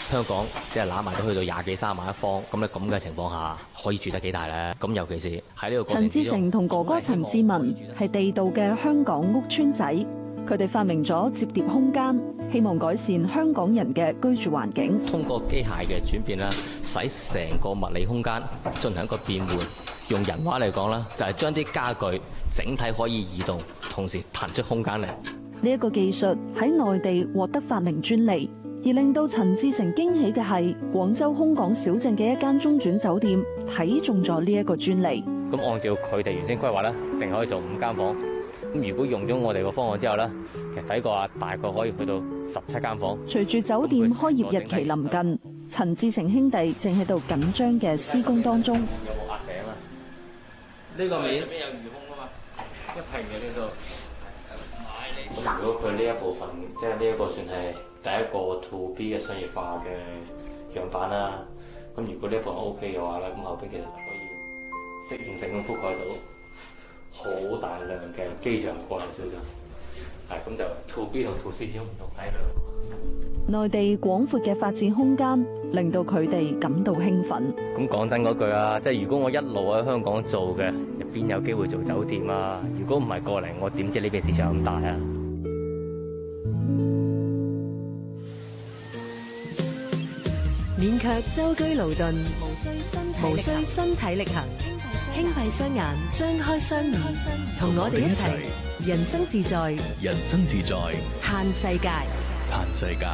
香港即係揦埋都去到20幾30萬一方，咁咧咁嘅情況下，可以住得幾大咧？咁尤其是喺呢個過程之中， 陳志成同哥哥陳志文係地道嘅香港屋邨仔，佢哋發明咗摺疊空間，希望改善香港人嘅居住環境。 通過機械嘅轉變啦，使成個物理空間進行一個變換。用人話嚟講啦，就係將啲家具整體可以移動，同時騰出空間嚟。 呢一個技術喺內地獲得發明專利，而令到陳志成驚喜嘅係，廣州空港小鎮嘅一間中轉酒店睇中咗呢一個專利。 咁按照佢哋原先規劃咧，淨可以做5間房。咁如果用咗我哋個方案之後咧，其實睇過啊，大概可以去到17間房。 隨住酒店開業日期臨近，陳志成兄弟正喺度緊張嘅施工當中。 有冇壓頂啊？呢個面上面有魚空啊嘛，一平嘅呢度。咁如果佢呢一部分，即係呢一個算係第一個 to B 嘅商業化嘅樣板啦。咁如果呢一部分 OK 嘅話咧，咁後邊其實就可以適應性咁覆蓋到好大量嘅機場過嚟小鎮。係咁就 to B 同 to C 始終唔同體量。 內地廣闊嘅發展空間令到佢哋感到興奮。 咁講真嗰句啊，即係如果我一路喺香港做嘅，邊有機會做酒店啊？如果唔係過嚟，我點知呢邊市場咁大啊？ 免卻舟車勞頓，無需身體力行，輕閉雙眼，張開雙耳，同我哋一齊人生自在， 人生自在， 嘆世界。 嘆世界。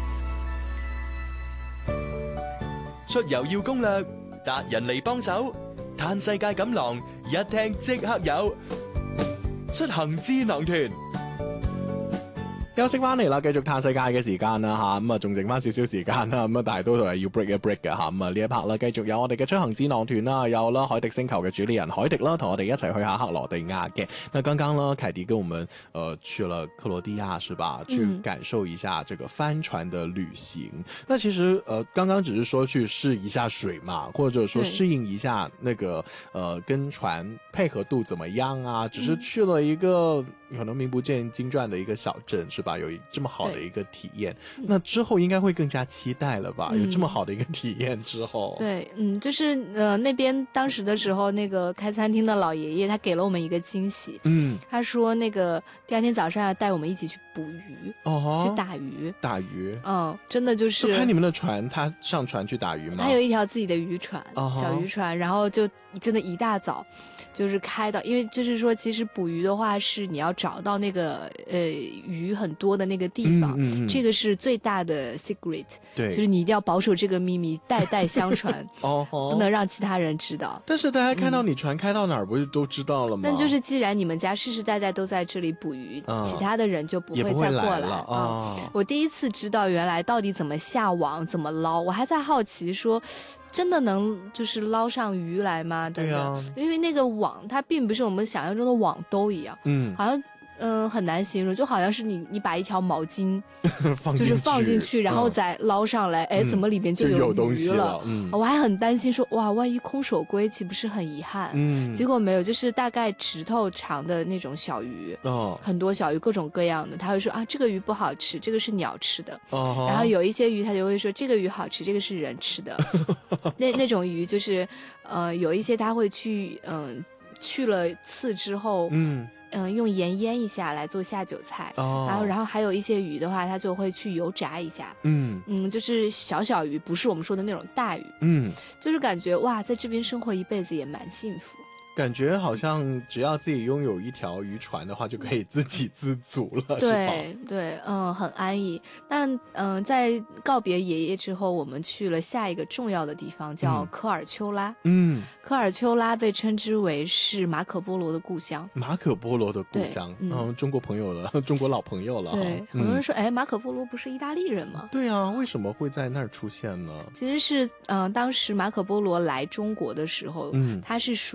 出遊要攻略，達人嚟幫手，嘆世界錦囊一聽即刻有，出行智囊團。 休息翻嚟啦，繼續嘆世界嘅時間啦吓，咁啊仲剩翻少少時間啦，咁啊但係都係要 break 一 break 嘅吓，咁啊呢一 part 啦，繼續有我哋嘅出行智囊團啦，有啦海迪星球嘅主理人海迪啦，同我哋一齊去下克羅地亞嘅。那剛剛啦，凱迪跟我們去了克羅地亞是吧？去感受一下這個帆船的旅行。那其實剛剛只是說去試一下水嘛，或者說適應一下那個跟船配合度怎麼樣啊？只是去了一個可能名不見經傳的一個小鎮是吧？有這麼好的一個體驗，那之後應該會更加期待了吧？有這麼好的一個體驗之後， 對，就是那邊當時的時候，那個開餐廳的老爺爺他給了我們一個驚喜，他說那個第二天早上要帶我們一起去捕魚，去打魚， 打魚， 真的就是開你們的船，他上船去打魚嗎？ 他有一條自己的漁船，小漁船，然後就真的一大早就是開到，因為就是說其實捕魚的話是你要找到那個魚很多的那個地方，這個是最大的 secret， 對，就是你一定要保守這個秘密，代代相傳，不能讓其他人知道。 但是大家看到你船開到哪兒，不是都知道了嗎？ 但就是既然你們家世世代代都在這裡捕魚，其他的人就不會再過來。我第一次知道原來到底怎麼下網，怎麼撈，我還在好奇說真的能就是撈上魚來嗎？對啊，因為那個網它並不是我們想象中的網兜一樣，好像很難形容，就好像是你把一條毛巾就是放進去，然後再撈上來，哎，怎麼裡面就有魚了？我還很擔心說，哇，萬一空手歸豈不是很遺憾？結果沒有，就是大概指頭長的那種小魚，很多小魚各種各樣的，他會說啊，這個魚不好吃，這個是鳥吃的，然後有一些魚他就會說這個魚好吃，這個是人吃的，那種魚就是有一些他會去去了刺之後用鹽醃一下來做下酒菜，然後還有一些魚的話，它就會去油炸一下，就是小魚，不是我們說的那種大魚，就是感覺哇，在這邊生活一輩子也蠻幸福。 感覺好像只要自己擁有一條漁船的話，就可以自給自足了。 對對，很安逸。但在告別爺爺之後，我們去了下一個重要的地方，叫科爾丘拉。科爾丘拉被稱之為是馬可波羅的故鄉。馬可波羅的故鄉，中國朋友了，中國老朋友了。 對，很多人說，哎，馬可波羅不是意大利人嗎？ 對啊，為什麼會在那兒出現呢？ 其實是當時馬可波羅來中國的時候，他是屬於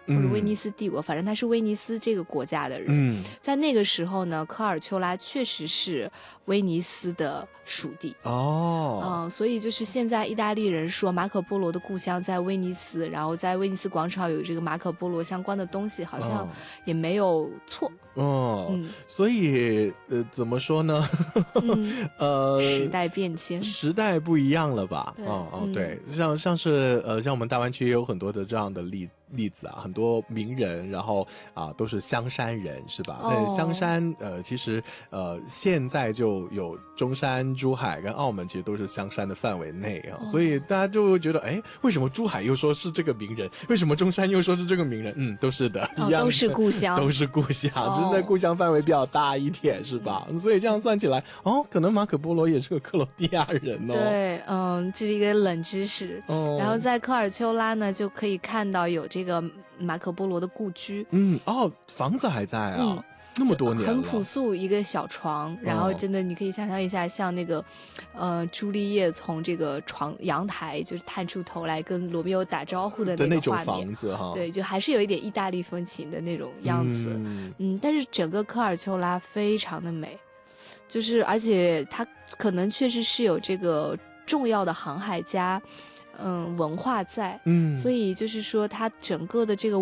或者威尼斯帝国，反正他是威尼斯这个国家的人。在那个时候呢，科尔丘拉确实是威尼斯的属地。所以就是现在意大利人说马可波罗的故乡在威尼斯，然后在威尼斯广场有这个马可波罗相关的东西，好像也没有错。 所以怎么说呢？ 时代变迁， 时代不一样了吧？对，像是像我们大湾区也有很多的这样的例子啊，很多名人，然后都是香山人，是吧？香山其实现在就有中山、珠海跟澳门，其实都是香山的范围内啊，所以大家就会觉得，哎，为什么珠海又说是这个名人，为什么中山又说是这个名人？都是的，一样的， 都是故乡， 都是故乡，只是在故乡范围比较大一点，是吧？所以这样算起来，可能马可波罗也是个克罗地亚人哦。 对，这是一个冷知识。然后在科尔丘拉呢，就可以看到有这个马可波罗的故居。 房子还在啊。那么多年了， 很朴素一个小床，然后真的你可以想象一下，像那个朱丽叶从这个阳台就是探出头来跟罗密欧打招呼的那种画面， 房子哈， 对，就还是有一点意大利风情的那种样子。但是整个科尔丘拉非常的美，就是而且它可能确实是有这个重要的航海家文化在，所以就是说它整个的这个